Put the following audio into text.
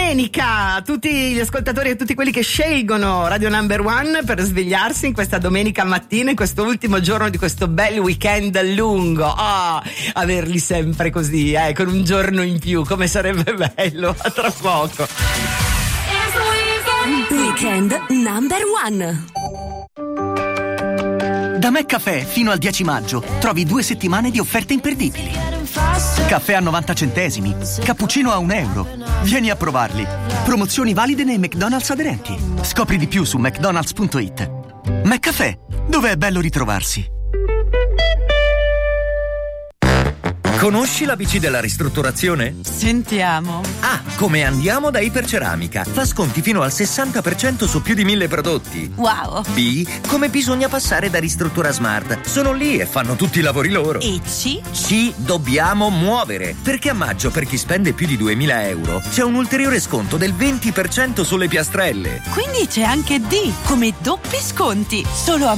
domenica a tutti gli ascoltatori e a tutti quelli che scelgono Radio Number One per svegliarsi in questa domenica mattina, in questo ultimo giorno di questo bel weekend lungo. Averli sempre così, con un giorno in più, come sarebbe bello. A tra poco. Weekend Number One. Da McCaffè fino al 10 maggio trovi 2 settimane di offerte imperdibili. Caffè a 90 centesimi, cappuccino a €1. Vieni a provarli. Promozioni valide nei McDonald's aderenti. Scopri di più su mcdonalds.it. McCaffè, dove è bello ritrovarsi. Conosci la BC della ristrutturazione? Sentiamo. A. Come andiamo da Iperceramica. Fa sconti fino al 60% su più di 1000 prodotti. Wow. B. Come bisogna passare da Ristruttura Smart. Sono lì e fanno tutti i lavori loro. E C? C. Dobbiamo muovere. Perché a maggio, per chi spende più di 2000 euro, c'è un ulteriore sconto del 20% sulle piastrelle. Quindi c'è anche D, come doppi sconti. Solo a